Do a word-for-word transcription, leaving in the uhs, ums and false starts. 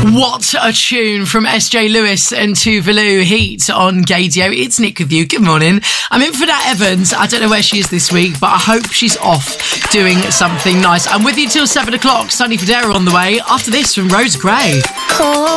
What a tune from S J Lewis and Tuvalu. Heat on Gaydio. It's Nick with you. Good morning. I'm in for that Evans. I don't know where she is this week, but I hope she's off doing something nice. I'm with you till seven o'clock. Sunny Federa on the way. After this from Rose Gray. Cool.